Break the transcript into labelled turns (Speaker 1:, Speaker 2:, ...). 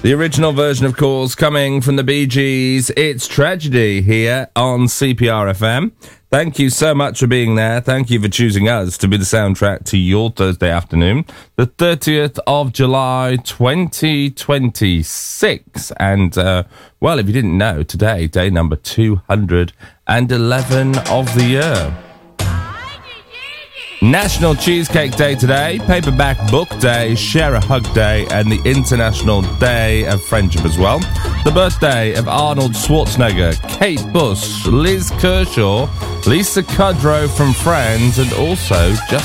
Speaker 1: The original version, of course, coming from the Bee Gees. It's Tragedy here on CPR FM. Thank you so much for being there. Thank you for choosing us to be the soundtrack to your Thursday afternoon, the 30th of July, 2026. And, well, if you didn't know, today, day number 211 of the year. National Cheesecake Day today, Paperback Book Day, Share a Hug Day, and the International Day of Friendship as well. The birthday of Arnold Schwarzenegger, Kate Bush, Liz Kershaw, Lisa Kudrow from Friends, and also just